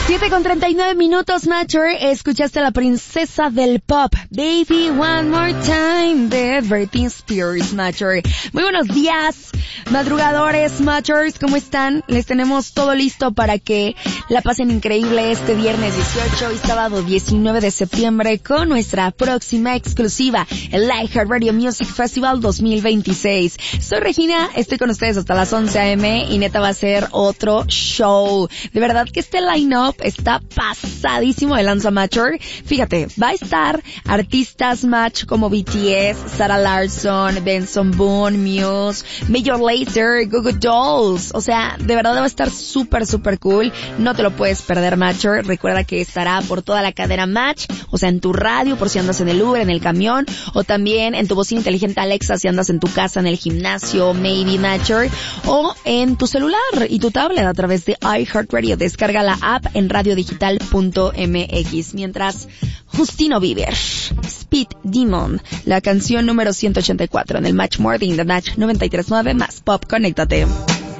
7:39, Matcher. Escuchaste a la princesa del pop, Baby One More Time, de Britney Spears, Matcher. Muy buenos días, madrugadores, Matchers, ¿cómo están? Les tenemos todo listo para que la pasen increíble este viernes 18 y sábado 19 de septiembre con nuestra próxima exclusiva, el iHeartRadio Music Festival 2026. Soy Regina, estoy con ustedes hasta las 11 a.m. y neta va a ser otro show. De verdad que este line-up está pasadísimo de lanza, Matcher. Fíjate, va a estar artistas match como BTS, Sarah Larsson, Benson Boone, Muse, Major Lazer, Goo Goo Dolls. O sea, de verdad va a estar súper cool. No te lo puedes perder, Matcher. Recuerda que estará por toda la cadena Match, o sea, en tu radio por si andas en el Uber, en el camión, o también en tu bocina inteligente Alexa si andas en tu casa, en el gimnasio, maybe, Matcher, o en tu celular y tu tablet a través de iHeartRadio. Descarga la app en radiodigital.mx. Mientras, Justino Bieber, Speed Demon, la canción número 184 en el Match Morning de Match 93.9 más Pop. Conéctate.